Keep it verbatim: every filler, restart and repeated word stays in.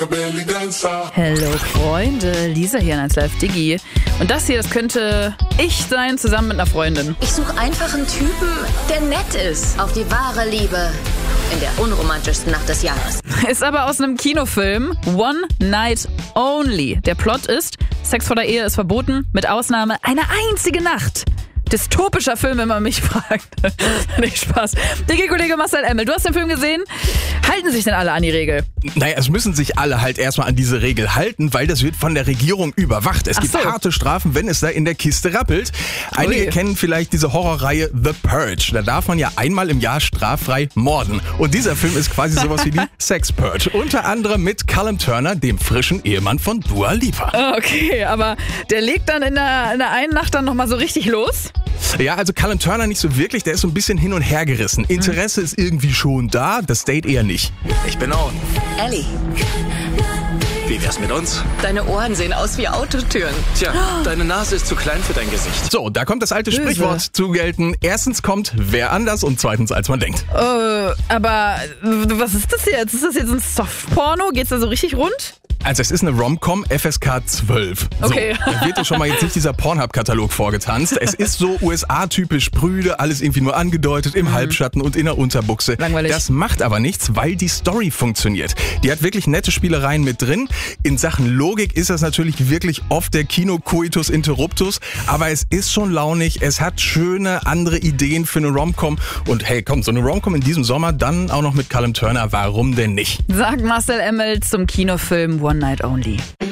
Hallo Freunde, Lisa hier in eins Live Digi. Und das hier, das könnte ich sein, zusammen mit einer Freundin. Ich suche einfach einen Typen, der nett ist. Auf die wahre Liebe in der unromantischsten Nacht des Jahres. Ist aber aus einem Kinofilm, One Night Only. Der Plot ist, Sex vor der Ehe ist verboten, mit Ausnahme eine einzige Nacht. Dystopischer Film, wenn man mich fragt. Nicht Spaß. Digi-Kollege Marcel Emmel, du hast den Film gesehen. Halten sich denn alle an die Regel? Naja, es müssen sich alle halt erstmal an diese Regel halten, weil das wird von der Regierung überwacht. Es Ach gibt so. harte Strafen, wenn es da in der Kiste rappelt. Einige Ui. kennen vielleicht diese Horrorreihe The Purge. Da darf man ja einmal im Jahr straffrei morden. Und dieser Film ist quasi sowas wie die Sex Purge. Unter anderem mit Callum Turner, dem frischen Ehemann von Dua Lipa. Okay, aber der legt dann in der, in der einen Nacht dann nochmal so richtig los? Ja, also Callum Turner nicht so wirklich, der ist so ein bisschen hin und her gerissen. Interesse ist irgendwie schon da, das Date eher nicht. Ich bin Owen. Ellie, Wie wär's mit uns? deine Ohren sehen aus wie Autotüren. Tja, deine Nase ist zu klein für dein Gesicht. So, da kommt das alte Böse. Sprichwort zu gelten. Erstens kommt wer anders und zweitens als man denkt. Äh, aber was ist das jetzt? Ist das jetzt ein Softporno? Geht's da so richtig rund? Also es ist eine Rom-Com F S K zwölf. So, Okay. Da wird dir schon mal jetzt nicht dieser Pornhub-Katalog vorgetanzt. Es ist so U S A-typisch prüde, alles irgendwie nur angedeutet, im Halbschatten und in der Unterbuchse. Langweilig. Das macht aber nichts, weil die Story funktioniert. Die hat wirklich nette Spielereien mit drin. In Sachen Logik ist das natürlich wirklich oft der Kino-Coitus Interruptus, aber es ist schon launig, es hat schöne andere Ideen für eine Rom-Com. Und hey, komm, so eine Rom-Com in diesem Sommer, dann auch noch mit Callum Turner, warum denn nicht? Sagt Marcel Emmel zum Kinofilm One Night Only.